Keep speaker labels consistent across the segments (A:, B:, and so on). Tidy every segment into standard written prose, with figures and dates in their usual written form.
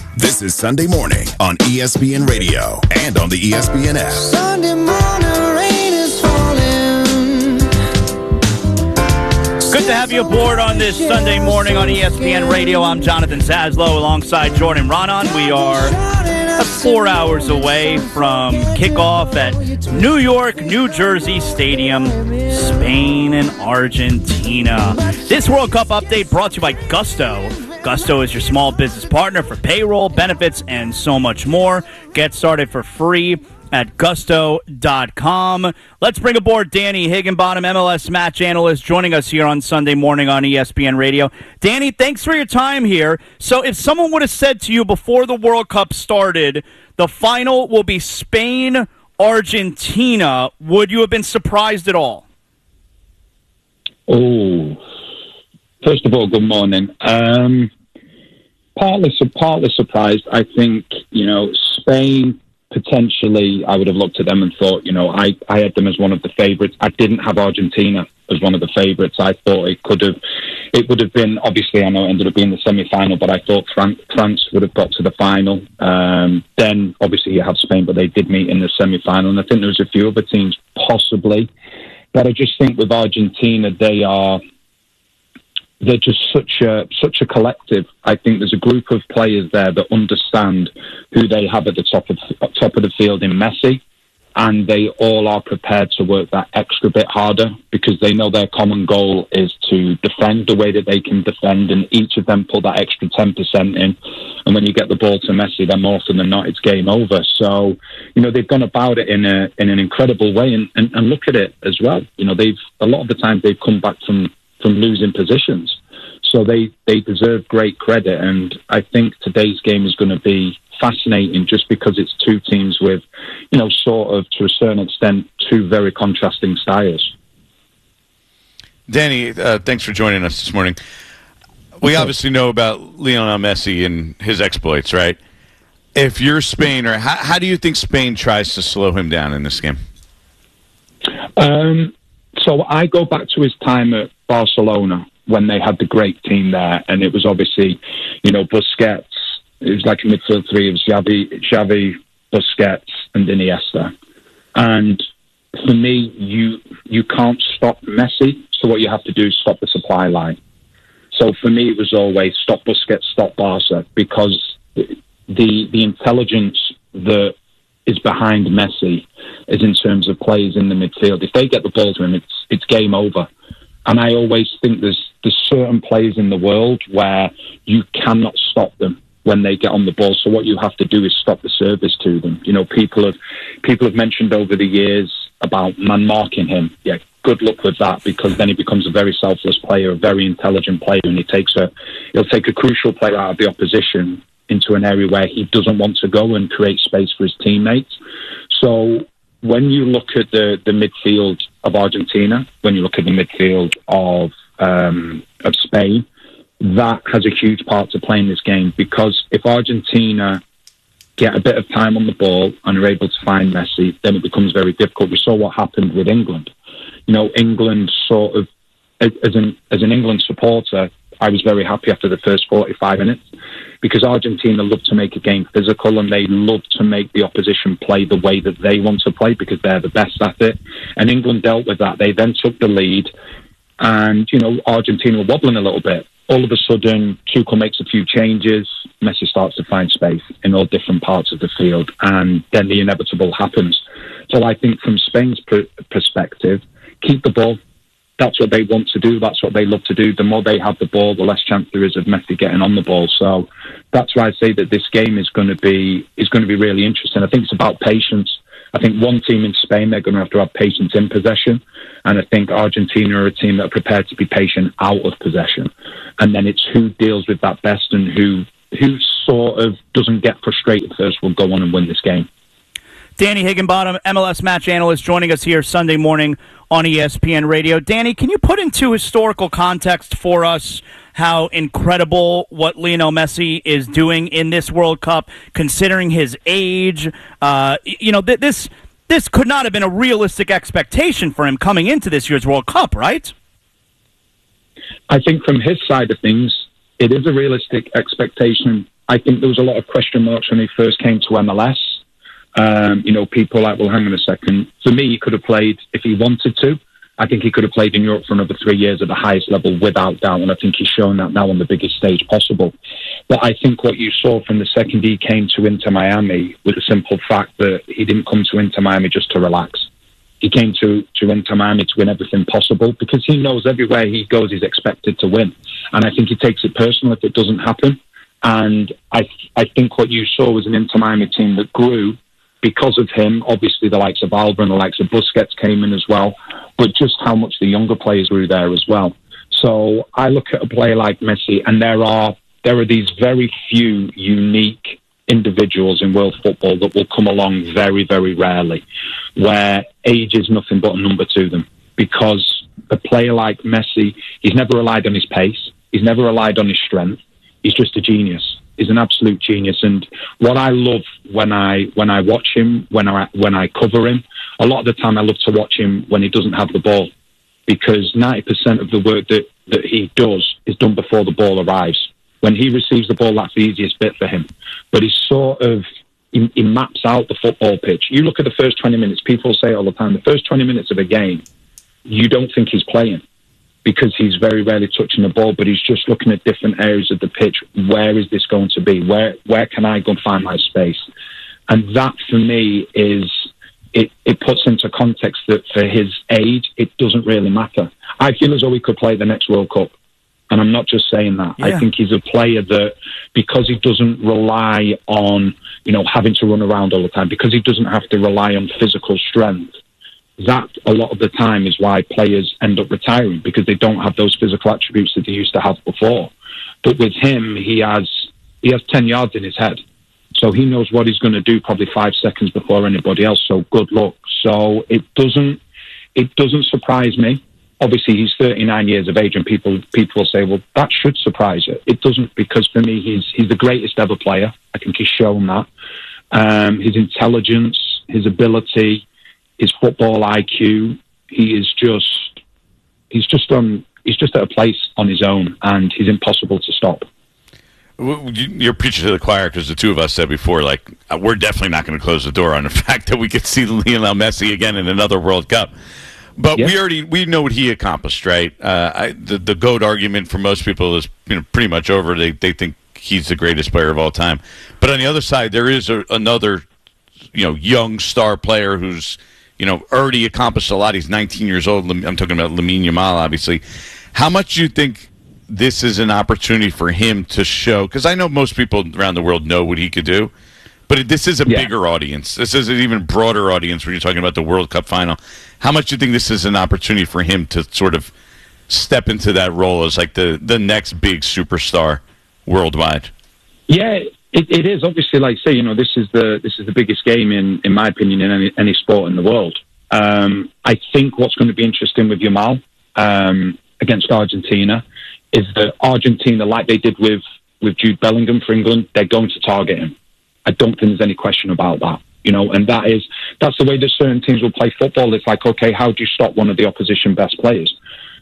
A: This is Sunday Morning on ESPN Radio and on the ESPN app.
B: Sunday morning, rain is falling.
C: Good to have you aboard on this Sunday morning on ESPN Radio. I'm Jonathan Zaslow alongside Jordan Ronan. We are 4 hours away from kickoff at New York, New Jersey Stadium, Spain and Argentina. This World Cup update brought to you by Gusto. Gusto is your small business partner for payroll, benefits, and so much more. Get started for free at gusto.com. Let's bring aboard Danny Higginbottom, MLS match analyst, joining us here on Sunday morning on ESPN Radio. Danny, thanks for your time here. So if someone would have said to you before the World Cup started, the final will be Spain-Argentina, would you have been surprised at all?
D: Oh, first of all, good morning. Partly surprised. I think, Spain, potentially, I would have looked at them and thought, I had them as one of the favourites. I didn't have Argentina as one of the favourites. I thought it would have been, obviously, I know it ended up being the semi-final, but I thought France would have got to the final. Then, obviously, you have Spain, but they did meet in the semi-final, and I think there was a few other teams, possibly. But I just think with Argentina, they're just such a collective. I think there's a group of players there that understand who they have at the top of the field in Messi, and they all are prepared to work that extra bit harder because they know their common goal is to defend the way that they can defend, and each of them put that extra 10% in. And when you get the ball to Messi, then more often than not, it's game over. So, they've gone about it in an incredible way, and look at it as well. A lot of the times they've come back from losing positions. So they deserve great credit. And I think today's game is going to be fascinating just because it's two teams with, sort of, to a certain extent, two very contrasting styles.
E: Danny, thanks for joining us this morning. We obviously know about Lionel Messi and his exploits, right? If you're Spain, or how do you think Spain tries to slow him down in this game?
D: So I go back to his time at Barcelona when they had the great team there, and it was obviously, Busquets. It was like a midfield three. It was Xavi, Busquets, and Iniesta. And for me, you can't stop Messi. So what you have to do is stop the supply line. So for me, it was always stop Busquets, stop Barca, because the intelligence that is behind Messi is in terms of players in the midfield. If they get the ball to him, it's game over. And I always think there's certain players in the world where you cannot stop them when they get on the ball. So what you have to do is stop the service to them. People have mentioned over the years about man marking him. Yeah, good luck with that, because then he becomes a very selfless player, a very intelligent player, and he'll take a crucial player out of the opposition into an area where he doesn't want to go and create space for his teammates. So when you look at the midfield of Argentina, when you look at the midfield of Spain, that has a huge part to play in this game, because if Argentina get a bit of time on the ball and are able to find Messi, then it becomes very difficult. We saw what happened with England. England sort of, as an England supporter, I was very happy after the first 45 minutes, because Argentina love to make a game physical, and they love to make the opposition play the way that they want to play because they're the best at it. And England dealt with that. They then took the lead, and, Argentina were wobbling a little bit. All of a sudden, Tuchel makes a few changes. Messi starts to find space in all different parts of the field, and then the inevitable happens. So I think from Spain's perspective, keep the ball. That's what they want to do. That's what they love to do. The more they have the ball, the less chance there is of Messi getting on the ball. So that's why I say that this game is going to be really interesting. I think it's about patience. I think one team in Spain, they're going to have patience in possession. And I think Argentina are a team that are prepared to be patient out of possession. And then it's who deals with that best, and who sort of doesn't get frustrated first will go on and win this game.
C: Danny Higginbottom, MLS match analyst, joining us here Sunday morning on ESPN Radio. Danny, can you put into historical context for us how incredible what Lionel Messi is doing in this World Cup, considering his age? This could not have been a realistic expectation for him coming into this year's World Cup, right?
D: I think from his side of things, it is a realistic expectation. I think there was a lot of question marks when he first came to MLS. People like, well, hang on a second. For me, he could have played if he wanted to. I think he could have played in Europe for another 3 years at the highest level without doubt, and I think he's shown that now on the biggest stage possible. But I think what you saw from the second he came to Inter Miami was the simple fact that he didn't come to Inter Miami just to relax. He came to Inter Miami to win everything possible because he knows everywhere he goes he's expected to win. And I think he takes it personal if it doesn't happen. And I think what you saw was an Inter Miami team that grew because of him. Obviously, the likes of Alba and the likes of Busquets came in as well, but just how much the younger players grew there as well. So I look at a player like Messi, and there are these very few unique individuals in world football that will come along very, very rarely, where age is nothing but a number to them. Because a player like Messi, he's never relied on his pace, he's never relied on his strength. He's just a genius. He's an absolute genius. And what I love when I watch him, when I cover him, a lot of the time I love to watch him when he doesn't have the ball, because 90% of the work that he does is done before the ball arrives. When he receives the ball, that's the easiest bit for him. But he maps out the football pitch. You look at the first 20 minutes, people say all the time, the first 20 minutes of a game, you don't think he's playing, because he's very rarely touching the ball, but he's just looking at different areas of the pitch. Where is this going to be? Where can I go and find my space? And that, for me, it puts into context that for his age, it doesn't really matter. I feel as though he could play the next World Cup. And I'm not just saying that. Yeah. I think he's a player that, because he doesn't rely on, having to run around all the time, because he doesn't have to rely on physical strength, that a lot of the time is why players end up retiring, because they don't have those physical attributes that they used to have before. But with him, he has 10 yards in his head. So he knows what he's going to do probably 5 seconds before anybody else. So good luck. So it doesn't surprise me. Obviously, he's 39 years of age, and people will say, well, that should surprise you. It doesn't, because for me, he's the greatest ever player. I think he's shown that. His intelligence, his ability, his football IQ, he's just at a place on his own, and he's impossible to stop.
E: You're preaching to the choir, because the two of us said before, we're definitely not going to close the door on the fact that we could see Lionel Messi again in another World Cup. But we know what he accomplished, right? The GOAT argument for most people is pretty much over. They think he's the greatest player of all time. But on the other side, there is another young star player who's already accomplished a lot. He's 19 years old. I'm talking about Lamine Yamal, obviously. How much do you think this is an opportunity for him to show? Because I know most people around the world know what he could do, but this is a bigger audience. This is an even broader audience when you're talking about the World Cup final. How much do you think this is an opportunity for him to sort of step into that role as the next big superstar worldwide? Yeah,
D: it is. Obviously, like say, this is the biggest game in my opinion in any sport in the world. I think what's going to be interesting with Yamal against Argentina is that Argentina, like they did with Jude Bellingham for England, they're going to target him. I don't think there's any question about that. And that's the way that certain teams will play football. It's like, okay, how do you stop one of the opposition best players?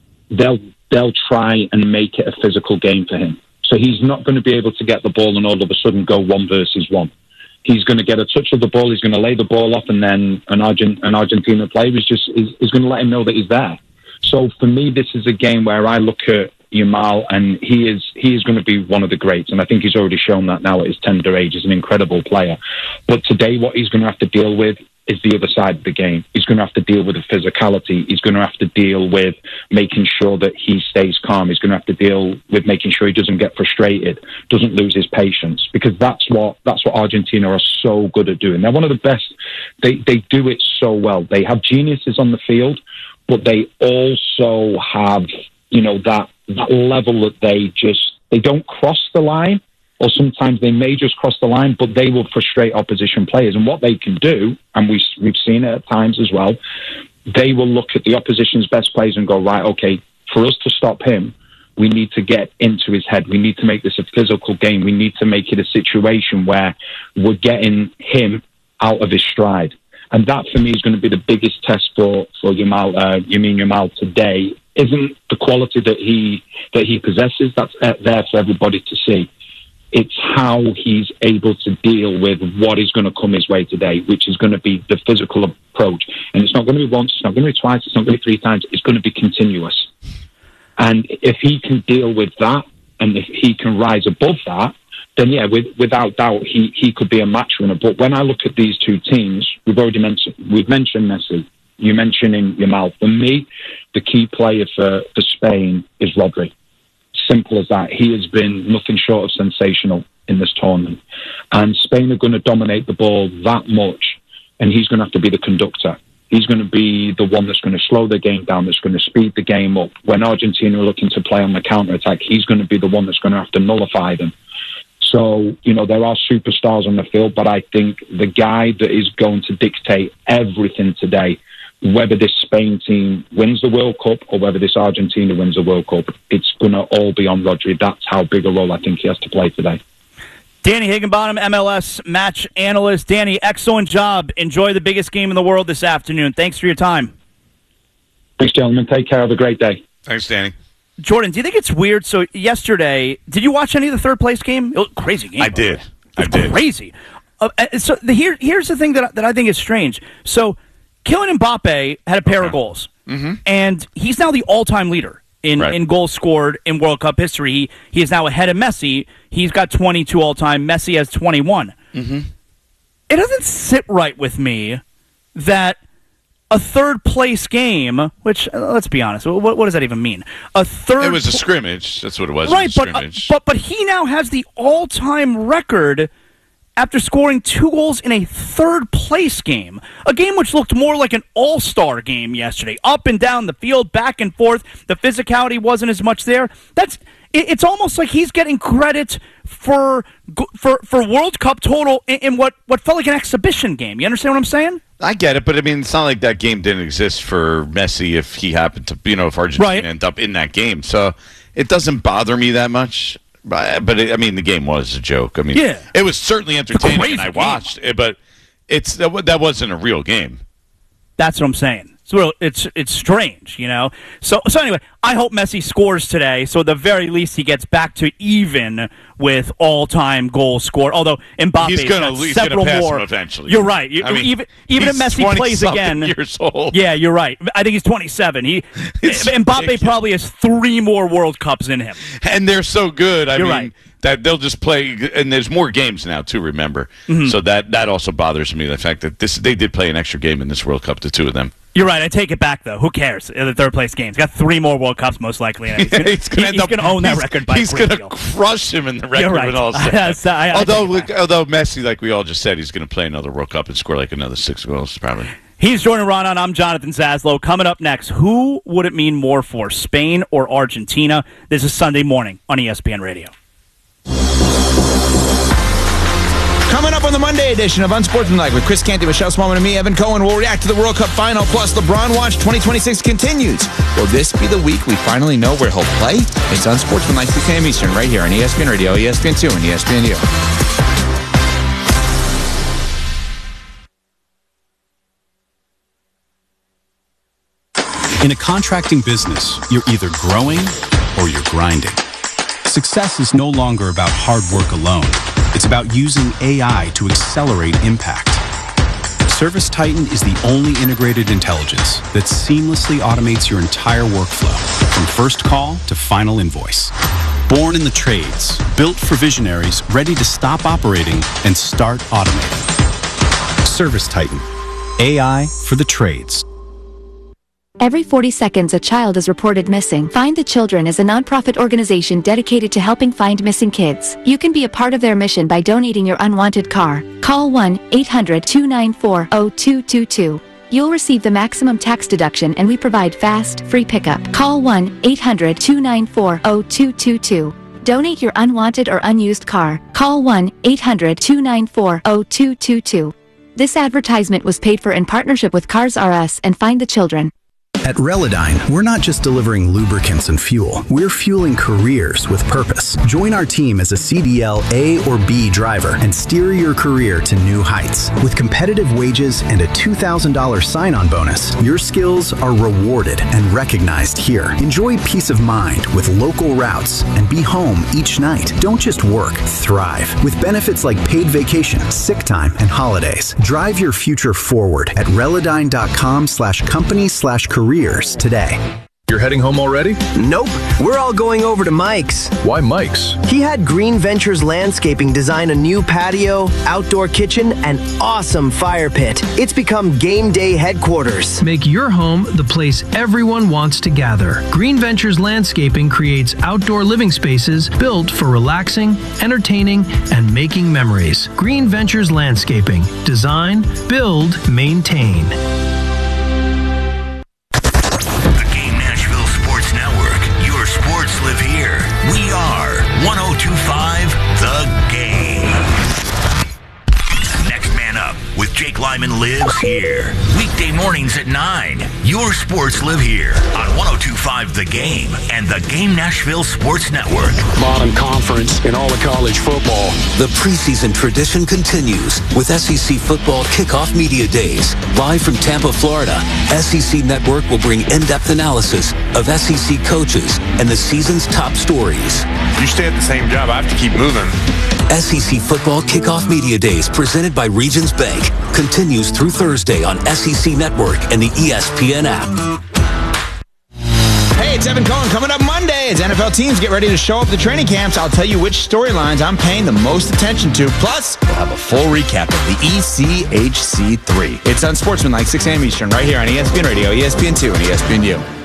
D: They'll try and make it a physical game for him. So he's not going to be able to get the ball and all of a sudden go 1 versus 1. He's going to get a touch of the ball, he's going to lay the ball off, and then an Argentina player is going to let him know that he's there. So for me, this is a game where I look at Yamal, and he is going to be one of the greats, and I think he's already shown that now at his tender age. He's an incredible player. But today, what he's going to have to deal with is the other side of the game. He's going to have to deal with the physicality. He's going to have to deal with making sure that he stays calm. He's going to have to deal with making sure he doesn't get frustrated, doesn't lose his patience, because that's what Argentina are so good at doing. They're one of the best. They do it so well. They have geniuses on the field, but they also have that level that they don't cross the line, or sometimes they may just cross the line, but they will frustrate opposition players. And what they can do, and we've seen it at times as well, they will look at the opposition's best players and go, right, okay, for us to stop him, we need to get into his head. We need to make this a physical game. We need to make it a situation where we're getting him out of his stride. And that, for me, is going to be the biggest test for Lamine Yamal today. Isn't the quality that he possesses, that's there for everybody to see. It's how he's able to deal with what is going to come his way today, which is going to be the physical approach. And it's not going to be once, it's not going to be twice, it's not going to be 3 times. It's going to be continuous. And if he can deal with that, and if he can rise above that, then yeah, without doubt, he could be a match winner. But when I look at these two teams, we've mentioned Messi. You mentioned in your mouth. For me, the key player for Spain is Rodri. Simple as that. He has been nothing short of sensational in this tournament. And Spain are going to dominate the ball that much, and he's going to have to be the conductor. He's going to be the one that's going to slow the game down, that's going to speed the game up. When Argentina are looking to play on the counter-attack, he's going to be the one that's going to have to nullify them. So, there are superstars on the field, but I think the guy that is going to dictate everything today, whether this Spain team wins the World Cup or whether this Argentina wins the World Cup, it's going to all be on Rodri. That's how big a role I think he has to play today.
C: Danny Higginbottom, MLS match analyst. Danny, excellent job. Enjoy the biggest game in the world this afternoon. Thanks for your time.
D: Thanks, gentlemen. Take care. Have a great day.
E: Thanks, Danny.
C: Jordan, do you think it's weird? So yesterday, did you watch any of the third place game? It was a crazy game.
E: I did.
C: Crazy. Here's the thing that I think is strange. So Kylian Mbappe had a pair of goals, and he's now the all-time leader in goals scored in World Cup history. He is now ahead of Messi. He's got 22 all-time. Messi has 21. It doesn't sit right with me that a third-place game, which, let's be honest, what does that even mean?
E: It was a scrimmage. That's what it was.
C: Right,
E: it was a scrimmage.
C: But he now has the all-time record after scoring 2 goals in a third-place game. A game which looked more like an all-star game yesterday. Up and down the field, back and forth. The physicality wasn't as much there. It's almost like he's getting credit for World Cup total in what felt like an exhibition game. You understand what I'm saying?
E: I get it, but I mean, it's not like that game didn't exist for Messi if he happened to, if Argentina ended up in that game. So it doesn't bother me that much. But the game was a joke. I mean, it was certainly entertaining, and I watched it, but that wasn't a real game.
C: That's what I'm saying. It's strange, So anyway, I hope Messi scores today, so at the very least he gets back to even with all-time goals scored. Although Mbappe's got several
E: pass
C: more.
E: Him eventually.
C: You're right. Even if Messi plays again,
E: years old.
C: Yeah, you're right. I think he's 27. Mbappe ridiculous. Probably has 3 more World Cups in him,
E: and they're so good.
C: You're right.
E: That they'll just play, and there's more games now too. Remember, so that also bothers me. The fact that they did play an extra game in this World Cup, the 2 of them.
C: You're right. I take it back, though. Who cares? The third-place game. He's got 3 more World Cups, most likely. He's going to own that record by
E: He's going to crush him in the record when all said. Although Messi, like we all just said, he's going to play another World Cup and score like another 6 goals, probably.
C: He's Jordan Raanan. I'm Jonathan Zaslow. Coming up next, who would it mean more for, Spain or Argentina? This is Sunday morning on ESPN Radio.
F: Coming up on the Monday edition of Unsportsmanlike with Chris Canty, Michelle Smallman, and me, Evan Cohen, we'll react to the World Cup final, plus LeBron Watch 2026 continues. Will this be the week we finally know where he'll play? It's Unsportsmanlike, 6 a.m. Eastern, right here on ESPN Radio, ESPN2, and ESPNU.
G: In a contracting business, you're either growing or you're grinding. Success is no longer about hard work alone. It's about using AI to accelerate impact. ServiceTitan is the only integrated intelligence that seamlessly automates your entire workflow, from first call to final invoice. Born in the trades, built for visionaries ready to stop operating and start automating. ServiceTitan, AI for the trades.
H: Every 40 seconds, a child is reported missing. Find the Children is a nonprofit organization dedicated to helping find missing kids. You can be a part of their mission by donating your unwanted car. Call 1-800-294-0222. You'll receive the maximum tax deduction, and we provide fast, free pickup. Call 1-800-294-0222. Donate your unwanted or unused car. Call 1-800-294-0222. This advertisement was paid for in partnership with Cars R Us and Find the Children.
G: At Relodyne, we're not just delivering lubricants and fuel. We're fueling careers with purpose. Join our team as a CDL A or B driver and steer your career to new heights. With competitive wages and a $2,000 sign-on bonus, your skills are rewarded and recognized here. Enjoy peace of mind with local routes and be home each night. Don't just work, thrive. With benefits like paid vacation, sick time, and holidays. Drive your future forward at Relodyne.com/company/careers today.
I: You're heading home already?
J: Nope. We're all going over to Mike's.
I: Why Mike's?
J: He had Green Ventures Landscaping design a new patio, outdoor kitchen, and awesome fire pit. It's become game day headquarters.
K: Make your home the place everyone wants to gather. Green Ventures Landscaping creates outdoor living spaces built for relaxing, entertaining, and making memories. Green Ventures Landscaping. Design, build, maintain.
L: Live here. We are 102.5 The Game. Next Man Up with Jake Lyman lives here. Weekday mornings at 9. Your sports live here on 102.5 The Game and The Game Nashville Sports Network.
M: Bottom conference in all of college football.
N: The preseason tradition continues with SEC Football Kickoff Media Days. Live from Tampa, Florida, SEC Network will bring in-depth analysis of SEC coaches and the season's top stories.
O: You stay at the same job, I have to keep moving.
N: SEC Football Kickoff Media Days, presented by Regions Bank, continues through Thursday on SEC Network and the ESPN app.
F: Hey, it's Evan Cohen. Coming up Monday as NFL teams get ready to show up to training camps, I'll tell you which storylines I'm paying the most attention to. Plus, we'll have a full recap of the ECHC3. It's Unsportsmanlike, 6 a.m. Eastern, right here on ESPN Radio, ESPN2, and ESPNU.